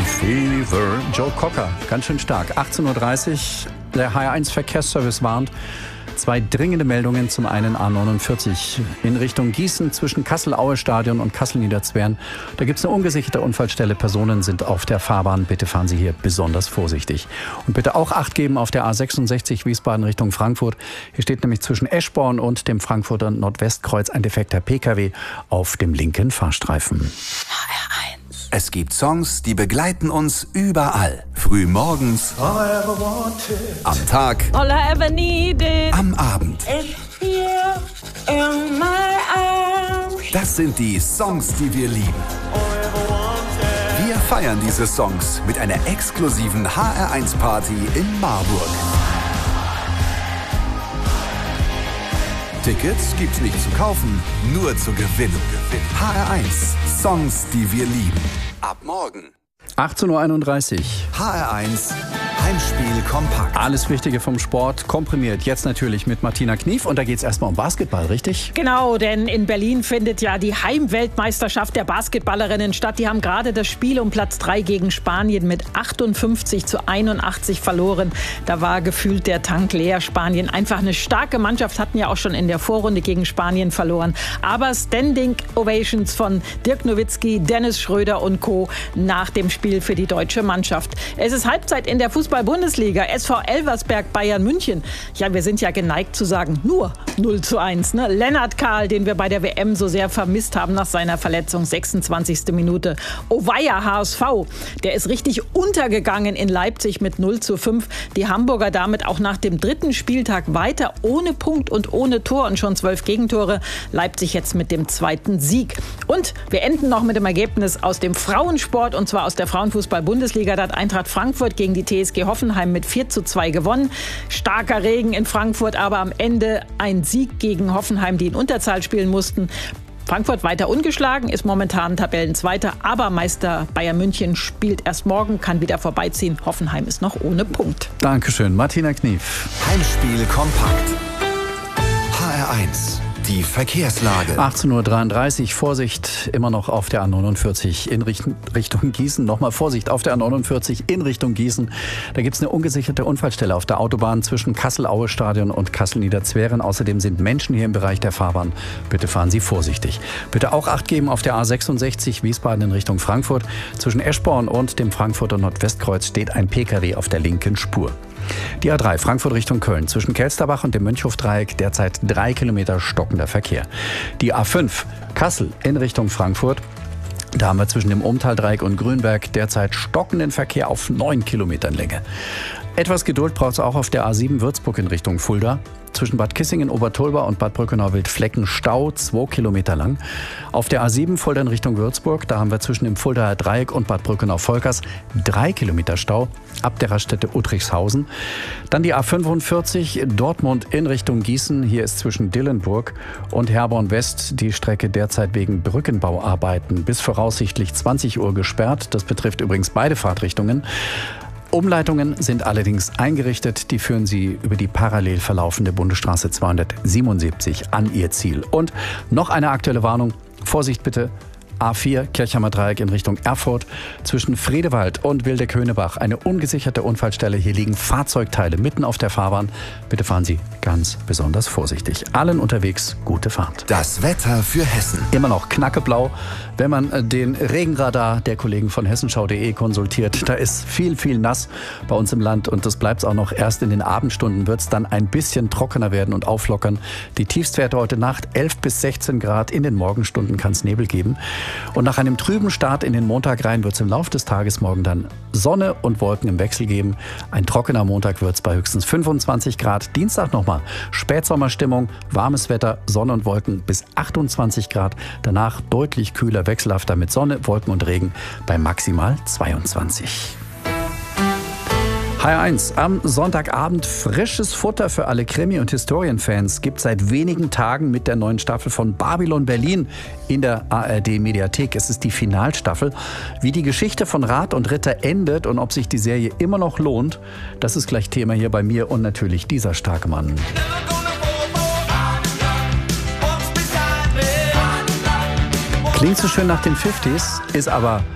Fever, Joe Cocker, ganz schön stark. 18.30 Uhr, der HR1 Verkehrsservice warnt. 2 dringende Meldungen. Zum einen A49 in Richtung Gießen zwischen Kassel-Aue-Stadion und Kassel-Niederzwern. Da gibt es eine ungesicherte Unfallstelle. Personen sind auf der Fahrbahn. Bitte fahren Sie hier besonders vorsichtig. Und bitte auch Acht geben auf der A66 Wiesbaden Richtung Frankfurt. Hier steht nämlich zwischen Eschborn und dem Frankfurter Nordwestkreuz ein defekter Pkw auf dem linken Fahrstreifen. HR1. Es gibt Songs, die begleiten uns überall. Früh morgens, am Tag, all I ever needed, am Abend. is here in my arms. Das sind die Songs, die wir lieben. Wir feiern diese Songs mit einer exklusiven HR1-Party in Marburg. Tickets gibt's nicht zu kaufen, nur zu gewinnen. HR1, Songs, die wir lieben. Ab morgen. 18.31 Uhr. HR1, Heimspiel kompakt. Alles Wichtige vom Sport komprimiert. Jetzt natürlich mit Martina Knief. Und da geht es erstmal um Basketball, richtig? Genau, denn in Berlin findet ja die Heimweltmeisterschaft der Basketballerinnen statt. Die haben gerade das Spiel um Platz 3 gegen Spanien mit 58-81 verloren. Da war gefühlt der Tank leer. Spanien einfach eine starke Mannschaft, hatten ja auch schon in der Vorrunde gegen Spanien verloren. Aber Standing Ovations von Dirk Nowitzki, Dennis Schröder und Co. nach dem Spiel für die deutsche Mannschaft. Es ist Halbzeit in der Fußball-Bundesliga. SV Elversberg, Bayern München. Ja, wir sind ja geneigt zu sagen, nur 0:1. Ne? Lennart Kahl, den wir bei der WM so sehr vermisst haben nach seiner Verletzung, 26. Minute. Oweia HSV, der ist richtig untergegangen in Leipzig mit 0:5. Die Hamburger damit auch nach dem 3. Spieltag weiter ohne Punkt und ohne Tor und schon 12 Gegentore. Leipzig jetzt mit dem 2. Sieg. Und wir enden noch mit dem Ergebnis aus dem Frauensport, und zwar aus der Frauenfußball-Bundesliga. Da hat Eintracht Frankfurt gegen die TSG Hoffenheim mit 4:2 gewonnen. Starker Regen in Frankfurt, aber am Ende ein Sieg gegen Hoffenheim, die in Unterzahl spielen mussten. Frankfurt weiter ungeschlagen, ist momentan Tabellenzweiter, aber Meister Bayern München spielt erst morgen, kann wieder vorbeiziehen. Hoffenheim ist noch ohne Punkt. Dankeschön, Martina Knief. Heimspiel kompakt. HR1. Die Verkehrslage. 18.33 Uhr, Vorsicht immer noch auf der A49 in Richtung Gießen. Nochmal Vorsicht auf der A49 in Richtung Gießen. Da gibt es eine ungesicherte Unfallstelle auf der Autobahn zwischen Kassel-Aue-Stadion und Kassel-Niederzweren. Außerdem sind Menschen hier im Bereich der Fahrbahn. Bitte fahren Sie vorsichtig. Bitte auch Acht geben auf der A66 Wiesbaden in Richtung Frankfurt. Zwischen Eschborn und dem Frankfurter Nordwestkreuz steht ein Pkw auf der linken Spur. Die A3 Frankfurt Richtung Köln zwischen Kelsterbach und dem Mönchhofdreieck derzeit 3 Kilometer stockender Verkehr. Die A5 Kassel in Richtung Frankfurt. Da haben wir zwischen dem Ohmtaldreieck und Grünberg derzeit stockenden Verkehr auf 9 Kilometern Länge. Etwas Geduld braucht es auch auf der A7 Würzburg in Richtung Fulda. Zwischen Bad Kissingen, Obertolba und Bad Brückenau-Wildflecken Stau 2 Kilometer lang. Auf der A7 Fulda in Richtung Würzburg, da haben wir zwischen dem Fuldaer Dreieck und Bad Brückenau-Volkers 3 Kilometer Stau ab der Raststätte Uttrichshausen. Dann die A45 Dortmund in Richtung Gießen. Hier ist zwischen Dillenburg und Herborn West die Strecke derzeit wegen Brückenbauarbeiten bis voraussichtlich 20 Uhr gesperrt. Das betrifft übrigens beide Fahrtrichtungen. Umleitungen sind allerdings eingerichtet. Die führen Sie über die parallel verlaufende Bundesstraße 277 an Ihr Ziel. Und noch eine aktuelle Warnung. Vorsicht bitte. A4 Kirchheimer Dreieck in Richtung Erfurt. Zwischen Fredewald und Wildeck-Höhnebach eine ungesicherte Unfallstelle. Hier liegen Fahrzeugteile mitten auf der Fahrbahn. Bitte fahren Sie ganz besonders vorsichtig. Allen unterwegs gute Fahrt. Das Wetter für Hessen. Immer noch knackeblau, wenn man den Regenradar der Kollegen von hessenschau.de konsultiert. Da ist viel, viel nass bei uns im Land und das bleibt auch noch. Erst in den Abendstunden wird es dann ein bisschen trockener werden und auflockern. Die Tiefstwerte heute Nacht 11 bis 16 Grad. In den Morgenstunden kann es Nebel geben. Und nach einem trüben Start in den Montag rein wird es im Laufe des Tages morgen dann Sonne und Wolken im Wechsel geben. Ein trockener Montag wird es bei höchstens 25 Grad. Dienstag nochmal Spätsommerstimmung, warmes Wetter, Sonne und Wolken bis 28 Grad. Danach deutlich kühler, wechselhafter mit Sonne, Wolken und Regen bei maximal 22. HR1 am Sonntagabend. Frisches Futter für alle Krimi- und Historienfans gibt seit wenigen Tagen mit der neuen Staffel von Babylon Berlin in der ARD-Mediathek. Es ist die Finalstaffel. Wie die Geschichte von Rat und Ritter endet und ob sich die Serie immer noch lohnt, das ist gleich Thema hier bei mir und natürlich dieser starke Mann. Klingt so schön nach den 50s, ist aber